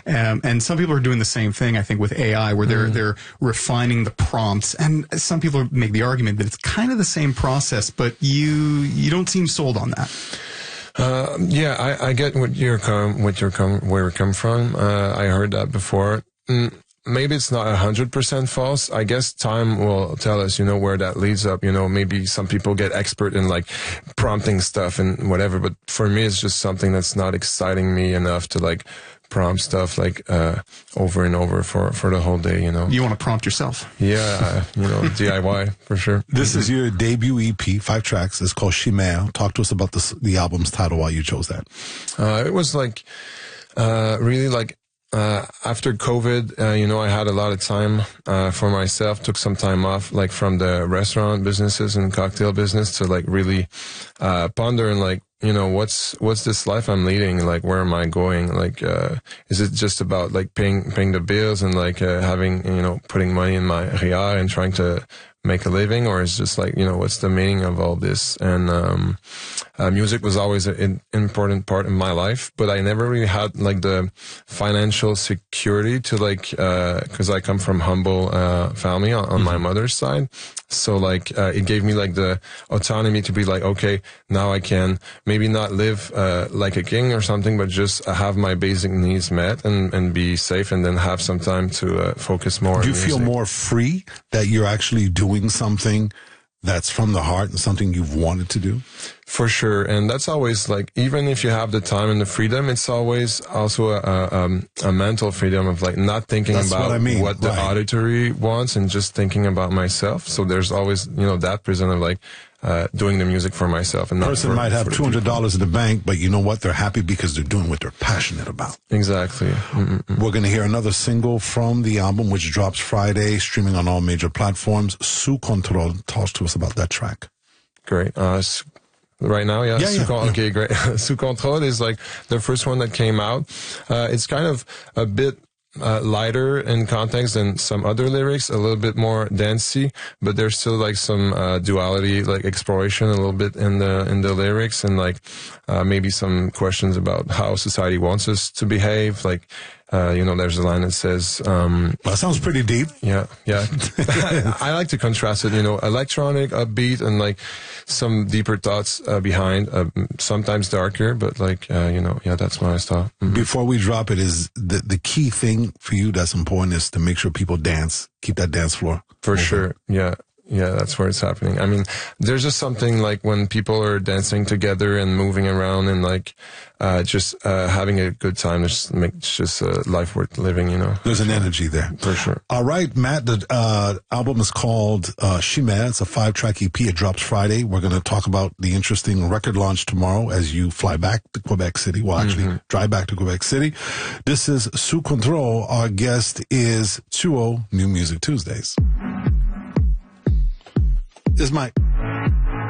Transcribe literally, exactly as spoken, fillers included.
Um, and some people are doing the same thing, I think, with A I, where they're, mm. they're refining the prompts. And some people make the argument that it's kind of the same process, but you, you don't seem sold on that. Uh, yeah, I, I get what you're com, what you're com, where you come from. Uh, I heard that before. Mm. Maybe it's not a hundred percent false. I guess time will tell us, you know, where that leads up. You know, maybe some people get expert in like prompting stuff and whatever. But for me, it's just something that's not exciting me enough to like prompt stuff like uh over and over for for the whole day. You know, you want to prompt yourself? Yeah, uh, you know, D I Y for sure. This is your debut E P, five tracks. It's called Chimère. Talk to us about the the album's title. Why you chose that? Uh, it was like uh really like. Uh, after COVID, uh, you know, I had a lot of time, uh, for myself, took some time off, like from the restaurant businesses and cocktail business to like really, uh, ponder and like, you know, what's, what's this life I'm leading? Like, where am I going? Like, uh, is it just about like paying, paying the bills and like, uh, having, you know, putting money in my R I A and trying to make a living, or is just like, you know, what's the meaning of all this? And, um, uh, music was always an important part of my life, but I never really had like the financial security to like, uh, cause I come from humble, uh, family on, on mm-hmm. my mother's side. So like, uh, it gave me like the autonomy to be like, okay, now I can maybe not live, uh, like a king or something, but just have my basic needs met and, and be safe, and then have some time to, uh, focus more. Do you on feel music. more free that you're actually doing something that's from the heart and something you've wanted to do? For sure. And that's always like, even if you have the time and the freedom, it's always also a, a, um, a mental freedom of like not thinking that's about what, I mean. what the right. auditory wants and just thinking about myself. So there's always, you know, that present of like, uh, doing the music for myself. And not person for, might have for two hundred dollars in the bank, but you know what? They're happy because they're doing what they're passionate about. Exactly. Mm-mm-mm. We're going to hear another single from the album, which drops Friday, streaming on all major platforms. Sous Control. Talk to us about that track. Great. Uh, Right now, yeah. yeah, Sous yeah, Con- yeah. Okay, great. Sous Control is like the first one that came out. Uh, it's kind of a bit uh, lighter in context than some other lyrics, a little bit more dancey, but there's still like some uh, duality, like exploration a little bit in the in the lyrics, and like uh, maybe some questions about how society wants us to behave, like. Uh, you know, there's a line that says, um, well, that sounds pretty deep. Yeah, yeah. I like to contrast it, you know, electronic, upbeat, and like some deeper thoughts uh, behind, uh, sometimes darker, but like, uh, you know, yeah, that's my style. Mm-hmm. Before we drop it, is the, the key thing for you that's important is to make sure people dance, keep that dance floor. For open. Sure, yeah. Yeah, that's where it's happening. I mean, there's just something like when people are dancing together and moving around and like, uh, just, uh, having a good time. It's just, make, it's just a life worth living, you know. There's an energy there. For sure. All right, Matt, the, uh, album is called, uh, Chimère. It's a five track E P. It drops Friday. We're going to talk about the interesting record launch tomorrow as you fly back to Quebec City. Well, actually mm-hmm. drive back to Quebec City. This is Sous Control. Our guest is Tuo, New Music Tuesdays. Is my